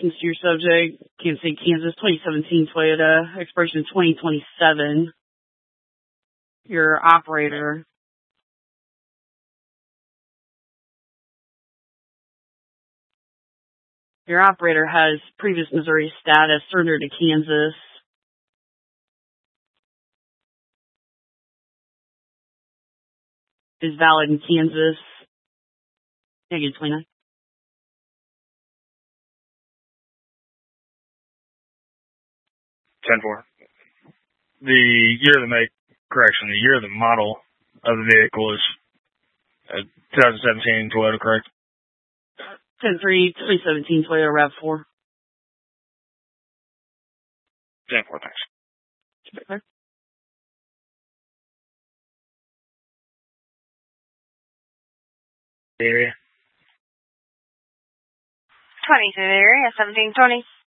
license to your subject, Kansas City, Kansas, 2017 Toyota, expiration 2027. Your operator. Your operator has previous Missouri status, surrendered to Kansas. Is valid in Kansas. Negative 29. The year of the make, correction, the year of the model of the vehicle is 2017 Toyota, correct? 10-3, 2017 Toyota RAV4. 10-4, thanks. Area. 22 area, 1720.